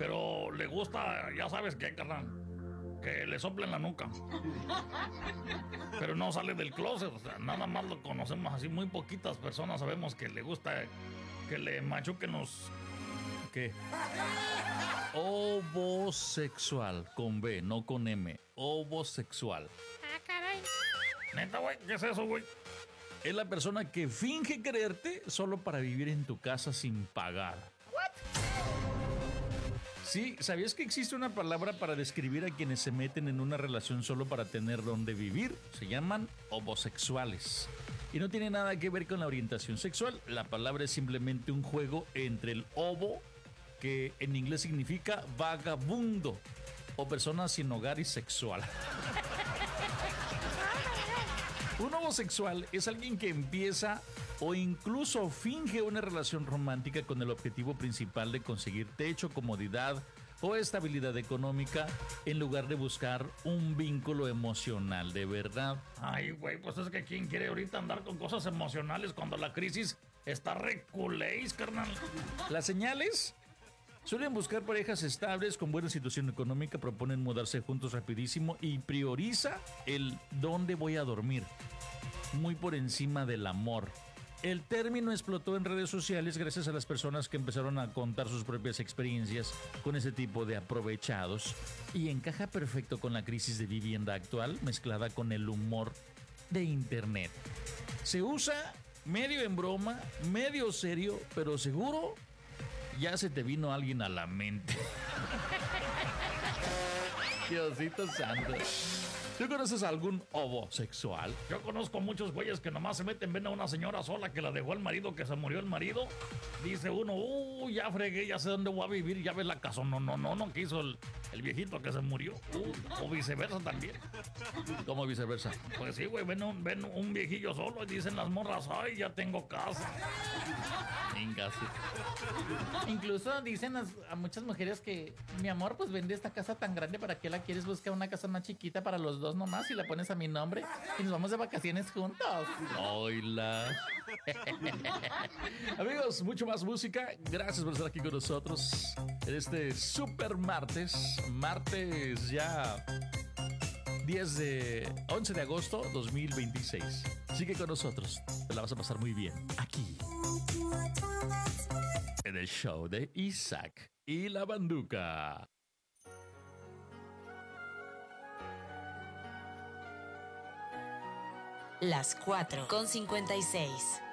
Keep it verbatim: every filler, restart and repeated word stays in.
pero le gusta, ya sabes qué, carnal, que le soplen la nuca. Pero no sale del closet, o sea, nada más lo conocemos así, muy poquitas personas sabemos que le gusta que le machuquen los... ¿Qué? Ovosexual, con B, no con M. Ovosexual. Ah, caray. Neta, güey, ¿qué es eso, güey? Es la persona que finge quererte solo para vivir en tu casa sin pagar. What? Sí, ¿sabías que existe una palabra para describir a quienes se meten en una relación solo para tener donde vivir? Se llaman homosexuales. Y no tiene nada que ver con la orientación sexual. La palabra es simplemente un juego entre el ovo, que en inglés significa vagabundo, o persona sin hogar y sexual. Un homosexual es alguien que empieza o incluso finge una relación romántica con el objetivo principal de conseguir techo, comodidad o estabilidad económica en lugar de buscar un vínculo emocional de verdad. Ay, güey, pues es que ¿quién quiere ahorita andar con cosas emocionales cuando la crisis está reculéis, carnal? Las señales suelen buscar parejas estables con buena situación económica, proponen mudarse juntos rapidísimo y prioriza el dónde voy a dormir, muy por encima del amor. El término explotó en redes sociales gracias a las personas que empezaron a contar sus propias experiencias con ese tipo de aprovechados y encaja perfecto con la crisis de vivienda actual mezclada con el humor de internet. Se usa medio en broma, medio serio, pero seguro ya se te vino alguien a la mente. Diosito santo. ¿Tú conoces a algún homosexual? Yo conozco muchos güeyes que nomás se meten, ven a una señora sola que la dejó el marido, que se murió el marido. Dice uno, uh, ya fregué, ya sé dónde voy a vivir, ya ves la casa. No, no, no, no, que hizo el, el viejito que se murió. Uh, o viceversa también. ¿Cómo viceversa? Pues sí, güey, ven un, ven un viejillo solo y dicen las morras, ay, ya tengo casa. Incluso dicen a, a muchas mujeres que, mi amor, pues vende esta casa tan grande, ¿para qué la quieres? Buscar una casa más chiquita para los dos nomás y la pones a mi nombre y nos vamos de vacaciones juntos. Hola. Amigos, mucho más música. Gracias por estar aquí con nosotros en este super martes. Martes ya diez de once de agosto dos mil veintiséis. Sigue con nosotros. Te la vas a pasar muy bien aquí en el show de Isaac y la Banduca. Las cuatro con cincuenta y seis.